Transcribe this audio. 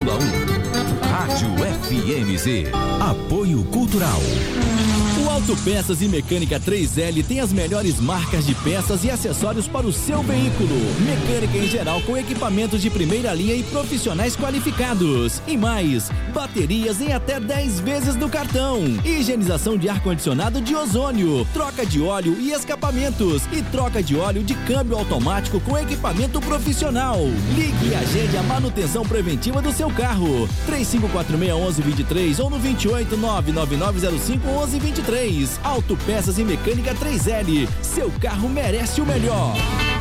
Rádio FMZ. Apoio Cultural. O Autopeças e Mecânica 3L tem as melhores marcas de peças e acessórios para o seu veículo. Mecânica em geral com equipamentos de primeira linha e profissionais qualificados. E mais, baterias em até 10 vezes no cartão. Higienização de ar-condicionado de ozônio. Troca de óleo e escapamentos. E troca de óleo de câmbio automático com equipamento profissional. Ligue e agende a manutenção preventiva do seu carro. 3546-1123 ou no 28 99905-1123. Autopeças e Mecânica 3L. Seu carro merece o melhor.